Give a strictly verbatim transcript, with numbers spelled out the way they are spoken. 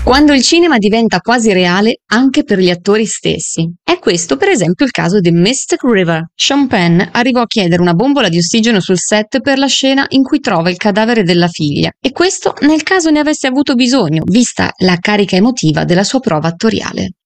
Quando il cinema diventa quasi reale anche per gli attori stessi. È questo, per esempio, il caso di Mystic River. Sean Penn arrivò a chiedere una bombola di ossigeno sul set per la scena in cui trova il cadavere della figlia, e questo nel caso ne avesse avuto bisogno, vista la carica emotiva della sua prova attoriale.